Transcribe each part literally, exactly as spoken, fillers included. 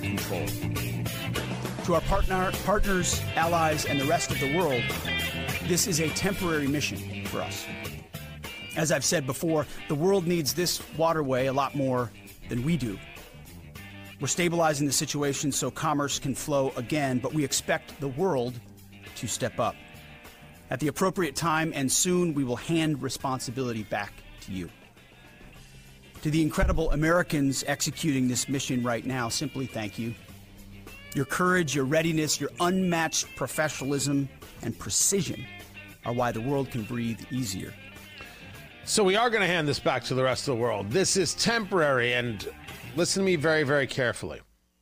control. To our partner, partners, allies, and the rest of the world, this is a temporary mission for us. As I've said before, the world needs this waterway a lot more than we do. We're stabilizing the situation so commerce can flow again, but we expect the world to step up. At the appropriate time and soon, we will hand responsibility back to you. To the incredible Americans executing this mission right now, simply thank you. Your courage, your readiness, your unmatched professionalism and precision are why the world can breathe easier. So we are going to hand this back to the rest of the world. This is temporary, and listen to me very, very carefully.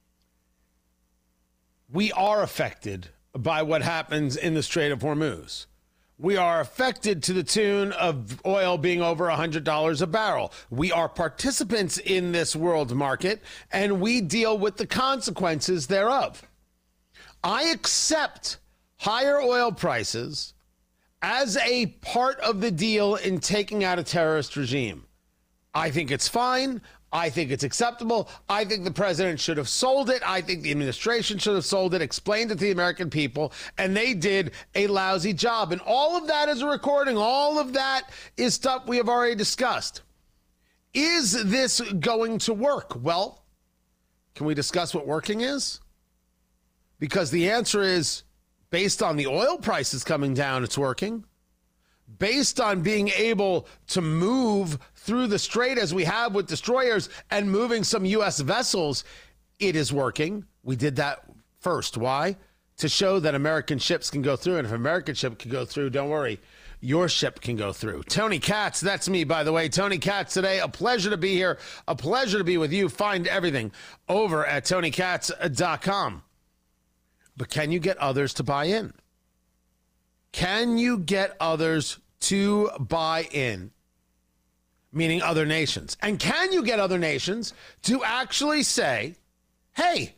We are affected by what happens in the Strait of Hormuz. We are affected to the tune of oil being over one hundred dollars a barrel. We are participants in this world market, and we deal with the consequences thereof. I accept higher oil prices as a part of the deal in taking out a terrorist regime. I think it's fine. I think it's acceptable. I think the president should have sold it. I think the administration should have sold it, explained it to the American people, and they did a lousy job. And all of that is a recording. All of that is stuff we have already discussed. Is this going to work? Well, can we discuss what working is? Because the answer is, based on the oil prices coming down, it's working. Based on being able to move through the strait as we have with destroyers and moving some U S vessels, it is working. We did that first. Why? To show that American ships can go through. And if an American ship can go through, don't worry, your ship can go through. Tony Katz, that's me, by the way. Tony Katz today. A pleasure to be here. A pleasure to be with you. Find everything over at tony katz dot com. But can you get others to buy in? Can you get others to buy in? Meaning other nations. And can you get other nations to actually say, hey,